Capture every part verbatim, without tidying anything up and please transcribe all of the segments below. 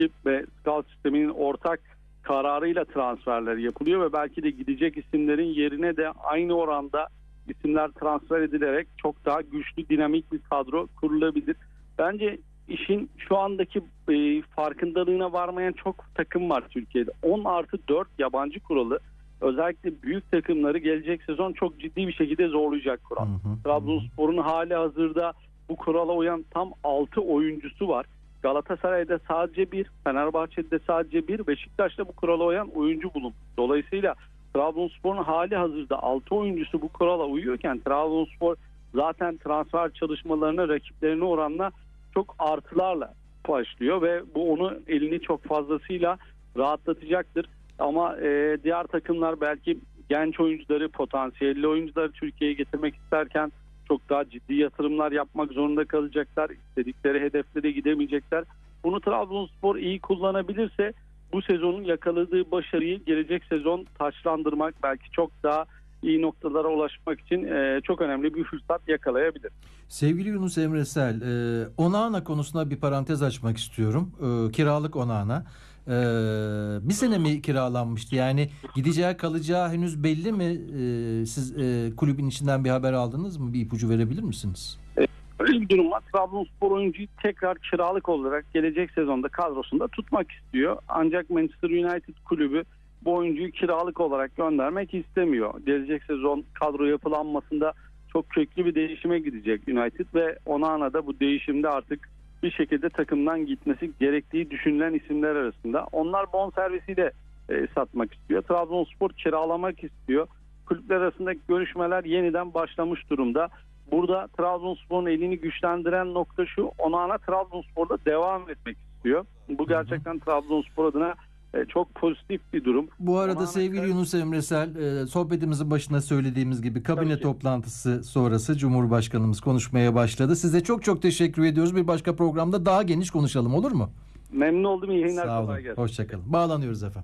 ekip ve scout sisteminin ortak kararıyla transferler yapılıyor ve belki de gidecek isimlerin yerine de aynı oranda isimler transfer edilerek çok daha güçlü, dinamik bir kadro kurulabilir. Bence işin şu andaki e, farkındalığına varmayan çok takım var Türkiye'de. on artı dört yabancı kuralı özellikle büyük takımları gelecek sezon çok ciddi bir şekilde zorlayacak kural. Trabzonspor'un hali hazırda bu kurala uyan tam altı oyuncusu var. Galatasaray'da sadece bir, Fenerbahçe'de sadece bir, Beşiktaş'ta bu kurala uyan oyuncu bulun. Dolayısıyla Trabzonspor'un hali hazırda altı oyuncusu bu kurala uyuyorken Trabzonspor zaten transfer çalışmalarına rakiplerine oranla çok artılarla başlıyor ve bu onu elini çok fazlasıyla rahatlatacaktır. Ama e, diğer takımlar belki genç oyuncuları, potansiyelli oyuncuları Türkiye'ye getirmek isterken çok daha ciddi yatırımlar yapmak zorunda kalacaklar. İstedikleri hedeflere gidemeyecekler. Bunu Trabzonspor iyi kullanabilirse bu sezonun yakaladığı başarıyı gelecek sezon taçlandırmak, belki çok daha iyi noktalara ulaşmak için e, çok önemli bir fırsat yakalayabilir. Sevgili Yunus Emresel, e, Onana konusunda bir parantez açmak istiyorum. E, kiralık Onana. E, bir sene mi kiralanmıştı? Yani gideceği kalacağı henüz belli mi? E, siz e, kulübün içinden bir haber aldınız mı? Bir ipucu verebilir misiniz? Öyle bir durum var. Trabzonspor oyuncuyu tekrar kiralık olarak gelecek sezonda kadrosunda tutmak istiyor. Ancak Manchester United kulübü bu oyuncuyu kiralık olarak göndermek istemiyor. Gelecek sezon kadro yapılanmasında çok köklü bir değişime gidecek United ve Onana da bu değişimde artık bir şekilde takımdan gitmesi gerektiği düşünülen isimler arasında. Onlar bonservisiyle e, satmak istiyor. Trabzonspor kiralamak istiyor. Kulüpler arasındaki görüşmeler yeniden başlamış durumda. Burada Trabzonspor'un elini güçlendiren nokta şu: Onana Trabzonspor'da devam etmek istiyor. Bu gerçekten Trabzonspor adına e, çok pozitif bir durum. Bu arada Onana sevgili Yunus Emresel, e, sohbetimizin başında söylediğimiz gibi kabine Tabii ki. toplantısı sonrası Cumhurbaşkanımız konuşmaya başladı. Size çok çok teşekkür ediyoruz. Bir başka programda daha geniş konuşalım, olur mu? Memnun oldum. İyi yayınlar. Sağ Kolay olun. gelsin. Hoşçakalın. Bağlanıyoruz efendim.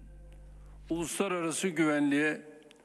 Uluslararası güvenliğe,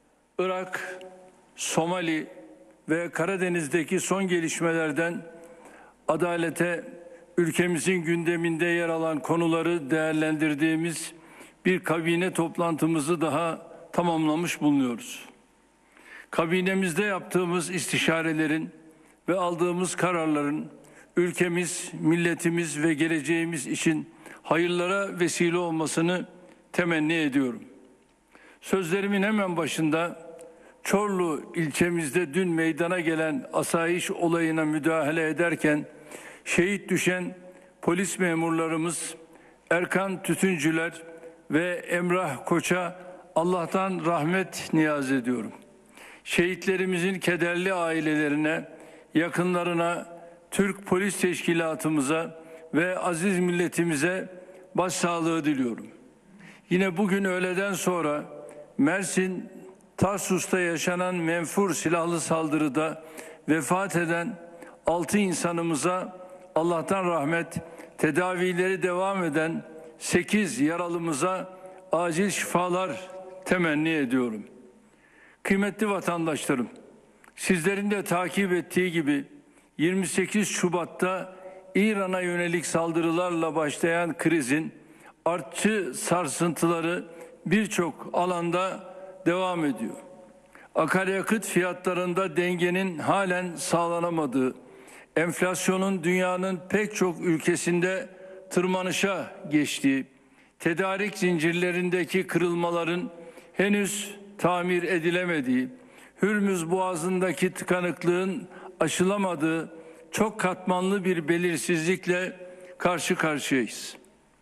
Irak, Somali ve Karadeniz'deki son gelişmelerden adalete, ülkemizin gündeminde yer alan konuları değerlendirdiğimiz bir kabine toplantımızı daha tamamlamış bulunuyoruz. Kabinemizde yaptığımız istişarelerin ve aldığımız kararların ülkemiz, milletimiz ve geleceğimiz için hayırlara vesile olmasını temenni ediyorum. Sözlerimin hemen başında Çorlu ilçemizde dün meydana gelen asayiş olayına müdahale ederken şehit düşen polis memurlarımız Erkan Tütüncüler ve Emrah Koç'a Allah'tan rahmet niyaz ediyorum. Şehitlerimizin kederli ailelerine, yakınlarına, Türk Polis Teşkilatımıza ve aziz milletimize başsağlığı diliyorum. Yine bugün öğleden sonra Mersin Tarsus'ta yaşanan menfur silahlı saldırıda vefat eden altı insanımıza Allah'tan rahmet, tedavileri devam eden sekiz yaralımıza acil şifalar temenni ediyorum. Kıymetli vatandaşlarım, sizlerin de takip ettiği gibi yirmi sekiz Şubat'ta İran'a yönelik saldırılarla başlayan krizin artçı sarsıntıları birçok alanda devam ediyor. Akaryakıt fiyatlarında dengenin halen sağlanamadığı, enflasyonun dünyanın pek çok ülkesinde tırmanışa geçtiği, tedarik zincirlerindeki kırılmaların henüz tamir edilemediği, Hürmüz Boğazı'ndaki tıkanıklığın aşılamadığı çok katmanlı bir belirsizlikle karşı karşıyayız.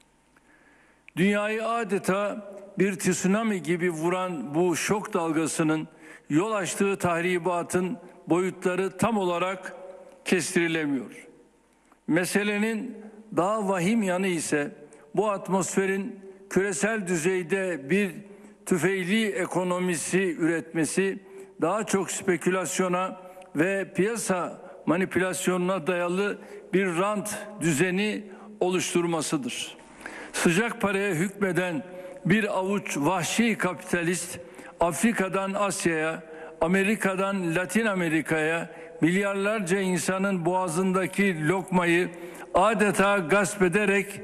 Dünyayı adeta bir tsunami gibi vuran bu şok dalgasının yol açtığı tahribatın boyutları tam olarak kestirilemiyor. Meselenin daha vahim yanı ise bu atmosferin küresel düzeyde bir tüfeğli ekonomisi üretmesi, daha çok spekülasyona ve piyasa manipülasyonuna dayalı bir rant düzeni oluşturmasıdır. Sıcak paraya hükmeden bir avuç vahşi kapitalist Afrika'dan Asya'ya, Amerika'dan Latin Amerika'ya milyarlarca insanın boğazındaki lokmayı adeta gasp ederek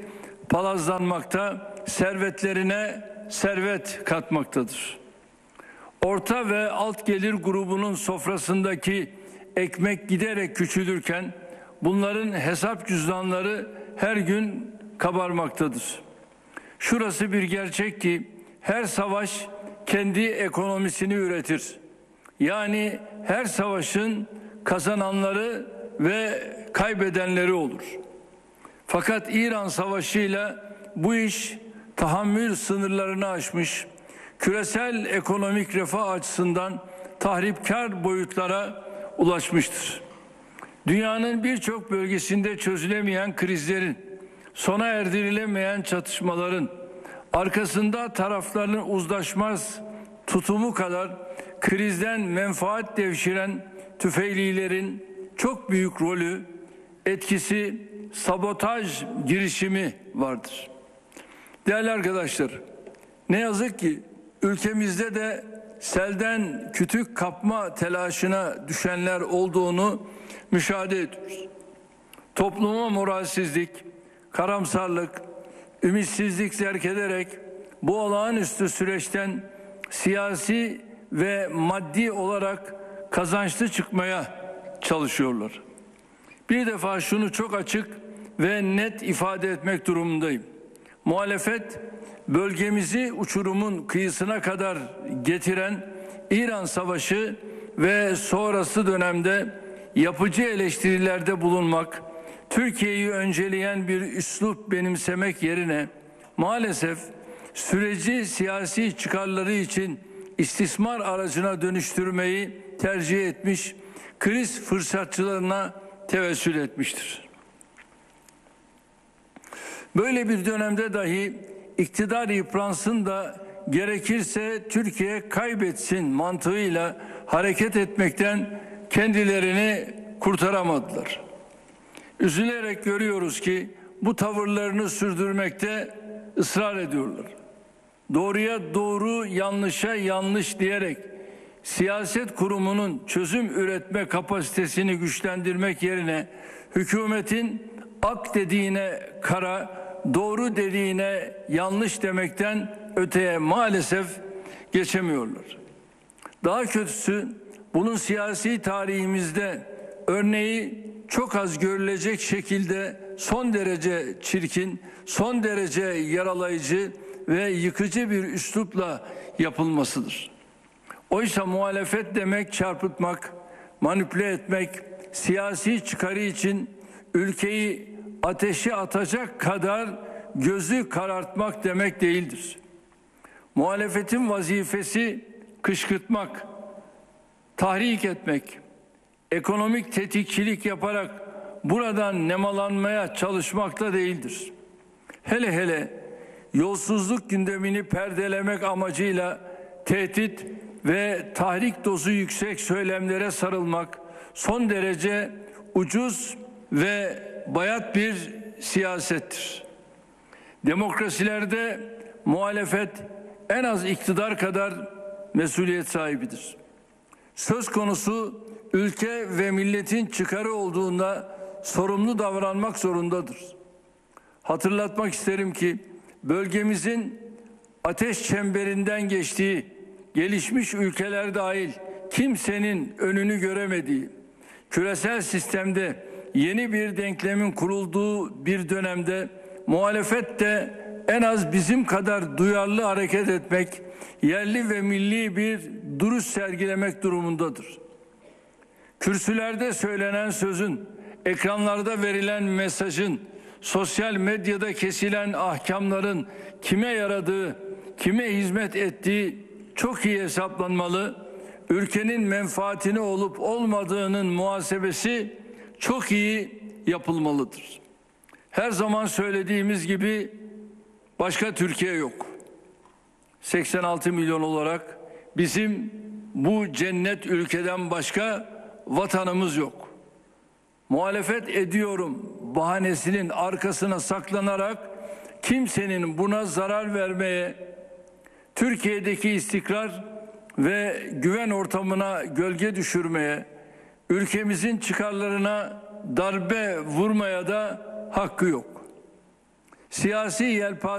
palazlanmakta, servetlerine servet katmaktadır. Orta ve alt gelir grubunun sofrasındaki ekmek giderek küçülürken bunların hesap cüzdanları her gün kabarmaktadır. Şurası bir gerçek ki her savaş kendi ekonomisini üretir. Yani her savaşın kazananları ve kaybedenleri olur. Fakat İran Savaşı'yla bu iş tahammül sınırlarını aşmış, küresel ekonomik refah açısından tahripkar boyutlara ulaşmıştır. Dünyanın birçok bölgesinde çözülemeyen krizlerin, sona erdirilemeyen çatışmaların, arkasında tarafların uzlaşmaz tutumu kadar krizden menfaat devşiren tüfeğlilerin çok büyük rolü, etkisi, sabotaj girişimi vardır. Değerli arkadaşlar, ne yazık ki ülkemizde de selden kütük kapma telaşına düşenler olduğunu müşahede ediyoruz. Topluma moralsizlik, karamsarlık, ümitsizlik zerk ederek bu olağanüstü süreçten siyasi ve maddi olarak kazançlı çıkmaya çalışıyorlar. Bir defa şunu çok açık ve net ifade etmek durumundayım. Muhalefet bölgemizi uçurumun kıyısına kadar getiren İran Savaşı ve sonrası dönemde yapıcı eleştirilerde bulunmak, Türkiye'yi önceleyen bir üslup benimsemek yerine maalesef süreci siyasi çıkarları için istismar aracına dönüştürmeyi tercih etmiş, kriz fırsatçılarına tevessül etmiştir. Böyle bir dönemde dahi iktidar yıpransın da gerekirse Türkiye kaybetsin mantığıyla hareket etmekten kendilerini kurtaramadılar. Üzülerek görüyoruz ki bu tavırlarını sürdürmekte ısrar ediyorlar. Doğruya doğru, yanlışa yanlış diyerek siyaset kurumunun çözüm üretme kapasitesini güçlendirmek yerine hükümetin ak dediğine kara, doğru dediğine yanlış demekten öteye maalesef geçemiyorlar. Daha kötüsü bunun siyasi tarihimizde örneği çok az görülecek şekilde son derece çirkin, son derece yaralayıcı ve yıkıcı bir üslupla yapılmasıdır. Oysa muhalefet demek çarpıtmak, manipüle etmek, siyasi çıkarı için ülkeyi ateşe atacak kadar gözü karartmak demek değildir. Muhalefetin vazifesi kışkırtmak, tahrik etmek, ekonomik tetikçilik yaparak buradan nemalanmaya çalışmak da değildir. Hele hele yolsuzluk gündemini perdelemek amacıyla tehdit ve tahrik dozu yüksek söylemlere sarılmak son derece ucuz ve bayat bir siyasettir. Demokrasilerde muhalefet en az iktidar kadar mesuliyet sahibidir. Söz konusu ülke ve milletin çıkarı olduğunda sorumlu davranmak zorundadır. Hatırlatmak isterim ki bölgemizin ateş çemberinden geçtiği, gelişmiş ülkeler dahil kimsenin önünü göremediği, küresel sistemde yeni bir denklemin kurulduğu bir dönemde muhalefet de en az bizim kadar duyarlı hareket etmek, yerli ve milli bir duruş sergilemek durumundadır. Kürsülerde söylenen sözün, ekranlarda verilen mesajın, sosyal medyada kesilen ahkamların kime yaradığı, kime hizmet ettiği çok iyi hesaplanmalı, ülkenin menfaatine olup olmadığının muhasebesi çok iyi yapılmalıdır. Her zaman söylediğimiz gibi başka Türkiye yok. seksen altı milyon olarak bizim bu cennet ülkeden başka vatanımız yok. Muhalefet ediyorum bahanesinin arkasına saklanarak kimsenin buna zarar vermeye, Türkiye'deki istikrar ve güven ortamına gölge düşürmeye, ülkemizin çıkarlarına darbe vurmaya da hakkı yok. siyasi yelpaze